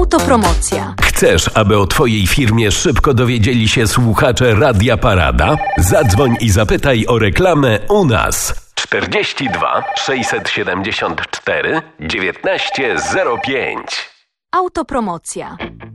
Autopromocja. Chcesz, aby o Twojej firmie szybko dowiedzieli się słuchacze Radia Parada? Zadzwoń i zapytaj o reklamę u nas. 42 674 1905. Autopromocja.